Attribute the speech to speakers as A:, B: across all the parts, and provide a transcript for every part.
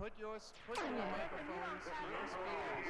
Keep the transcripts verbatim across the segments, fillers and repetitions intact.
A: put your put your microphones to your speakers.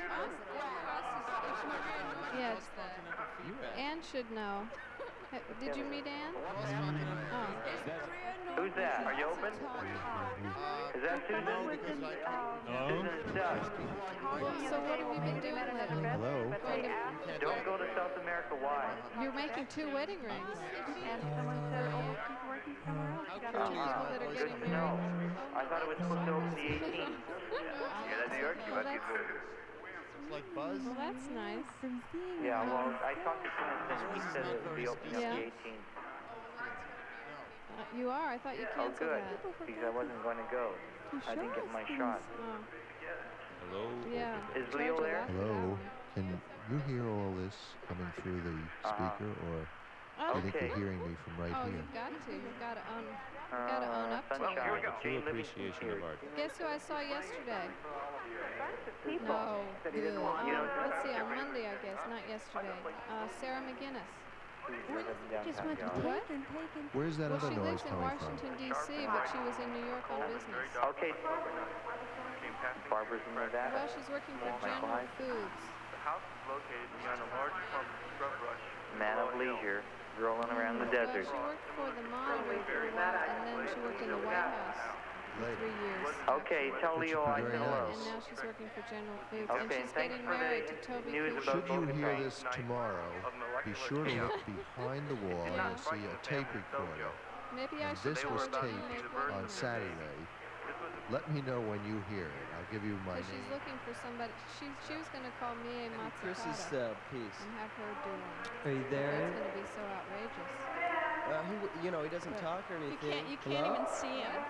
B: Yeah.
A: Cross-continental feedback.
B: Ann should know. Ha- Did you meet Ann?
A: Cross-continental
B: Oh.
A: feedback.
C: Who's that? Are you open?
A: Uh,
C: Is that Susan?
A: No, because I
D: No.
C: Susan's Doug.
B: Well, so what have you been doing lately?
D: Hello.
B: Going to,
A: you can't
C: Don't go to South America. Why?
B: you're making two wedding rings.
E: And someone said, oh, she's working somewhere else.
A: How
E: Got
A: could
E: all
A: you?
E: these
B: People that are
C: Good
B: getting
C: to know.
B: married.
C: I thought it was supposed to open the eighteenth. Yeah, that's New York. You
B: Well,
C: must be
B: that's,
C: fooled.
A: It's like Buzz.
B: well, that's nice.
C: Yeah, well, I talked to Susan. He said it would be opening up
B: Yeah.
C: the eighteenth.
B: Uh, you are? I thought you
C: Oh,
B: canceled
C: good.
B: that.
C: Because I wasn't going to go. I didn't get my shot.
B: Oh,
D: Hello.
B: yeah.
C: Is
B: Tried
C: Leo
B: to
C: there?
B: lock it
D: Hello.
B: down.
D: Can you hear all this coming through the speaker, or
B: Oh,
D: do you think
C: Okay.
D: you're hearing me from right
B: oh,
D: here?
B: you've got to. You've got to own. You've got to own up to
C: Sunshine.
B: it.
C: Here we go.
D: True appreciation of art.
B: Guess who I saw yesterday?
E: people.
B: No.
C: Said he didn't
B: Good.
C: want- you
B: Uh,
C: know-
B: let's see, on Monday, I guess, not yesterday. Uh, Sarah McGinnis.
E: Just went to
B: What?
E: take and take and
D: Where's that
B: Well,
D: other
B: she
D: noise
B: lives in
D: coming
B: Washington, D C, but she was in New York on business.
C: Okay. Barbara's in the
B: Well,
C: back.
B: she's working for
C: Michael
B: General
C: Hyde.
B: Foods.
F: The house is located behind a large clump of scrub brush.
C: Man of leisure, rolling around the
B: Well,
C: desert.
B: she worked for the Monitor for a while, and then she worked in the White House for three years.
C: Okay, tell Leo I said
D: Very
C: hello.
B: And now she's working for General Foods, and
C: Okay,
B: she's
C: thanks
B: getting
C: for
B: married
C: the
B: to Toby
C: news
B: Cooper.
C: about
D: Should you
C: Focus
D: hear
C: on.
D: this tomorrow, be sure to look behind the wall and see a tape recorder.
B: Maybe I
D: And
B: should
D: this
B: tell
D: was
B: her to make
D: taped
B: wedding
D: on
B: rings.
D: Saturday. Let me know when you hear it. I'll give you my
B: Because she's
D: name.
B: looking for somebody. She she was going to call Mie
G: Chris's
B: Matsukata
G: uh, piece.
B: and have her do one.
G: Are you
B: It's
G: there?
B: going to be so outrageous.
G: Uh, he, w- you know, he doesn't talk or
H: You
G: anything.
H: can't, you can't
G: Hello?
H: even see him.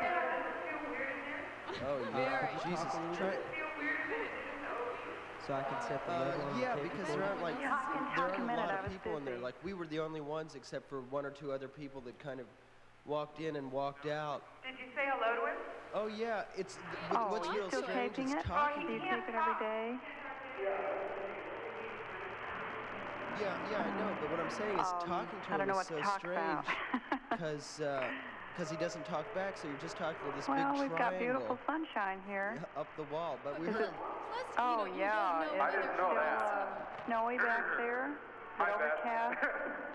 G: Oh, yeah.
B: Very.
G: Jesus. Try,
I: So I can set the level
G: uh,
I: on
G: yeah,
I: the tape
G: because
I: recorder?
G: there aren't like
E: Hawkins,
G: there
E: how
G: aren't a
E: come in
G: lot
E: it? I
G: of
E: was
G: people in there.
E: busy.
G: Like we were the only ones, except for one or two other people that kind of walked in and walked out.
E: Did you say hello to him?
G: Oh yeah, it's th-
E: Oh,
G: what's
E: are you
G: real
E: still
G: strange
E: taping
G: is
E: it?
G: talking.
E: Do you tape it every day?
G: Yeah, yeah, I know. But what I'm saying is
E: Um,
G: talking to
E: I don't
G: him
E: know
G: is
E: what to
G: so
E: talk
G: strange
E: about.
G: because because he doesn't talk back. So you're just talking to this
E: Well,
G: big
E: we've got
G: triangle
E: beautiful sunshine here.
G: up the wall. But we
E: Is
G: heard
E: it-
G: him.
H: Plus,
E: Oh,
H: you don't,
E: yeah.
H: You don't know
E: Is it
H: whether
E: still
H: it's
E: uh, snowy back there? Is it overcast?